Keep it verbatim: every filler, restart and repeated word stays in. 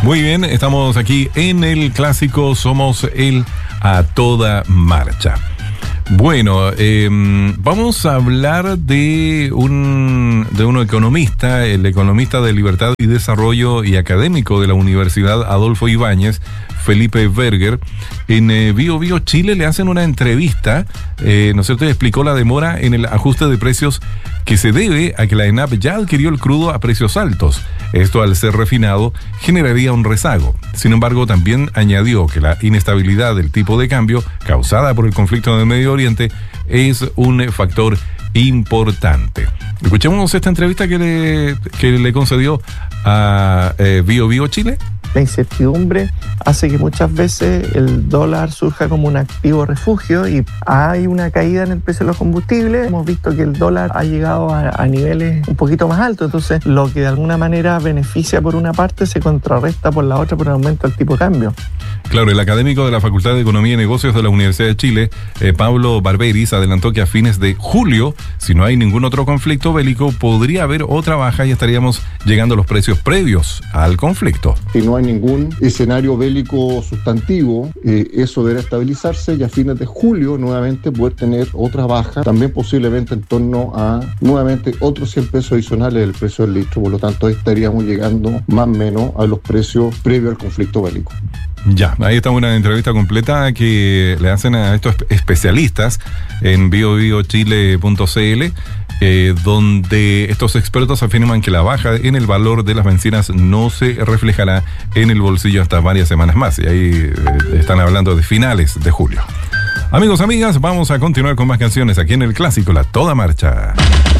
Muy bien, estamos aquí en el clásico, somos el A Toda Marcha. Bueno, eh, vamos a hablar de un, de un economista, el economista de Libertad y Desarrollo y académico de la Universidad Adolfo Ibáñez, Felipe Berger. En eh, Bio Bio Chile le hacen una entrevista, eh, ¿no es cierto? Y explicó la demora en el ajuste de precios que se debe a que la ENAP ya adquirió el crudo a precios altos. Esto, al ser refinado, generaría un rezago. Sin embargo, también añadió que la inestabilidad del tipo de cambio causada por el conflicto en el Medio Oriente es un factor importante. Escuchemos esta entrevista que le, que le concedió a eh, Bio Bio Chile. La incertidumbre hace que muchas veces el dólar surja como un activo refugio y hay una caída en el precio de los combustibles. Hemos visto que el dólar ha llegado a, a niveles un poquito más altos, entonces lo que de alguna manera beneficia por una parte se contrarresta por la otra por el aumento del tipo de cambio. Claro, el académico de la Facultad de Economía y Negocios de la Universidad de Chile, eh, Pablo Barberis, adelantó que a fines de julio, si no hay ningún otro conflicto bélico, podría haber otra baja y estaríamos llegando a los precios previos al conflicto. Si no hay ningún escenario bélico sustantivo, eh, eso deberá estabilizarse y a fines de julio nuevamente poder tener otra baja, también posiblemente en torno a nuevamente otros cien pesos adicionales del precio del litro. Por lo tanto, ahí estaríamos llegando más o menos a los precios previos al conflicto bélico. Ya, ahí está una entrevista completa que le hacen a estos especialistas en bio bio chile punto c l, eh, donde estos expertos afirman que la baja en el valor de las bencinas no se reflejará en el bolsillo hasta varias semanas más. Y ahí eh, están hablando de finales de julio. Amigos, amigas, vamos a continuar con más canciones aquí en el clásico La Toda Marcha.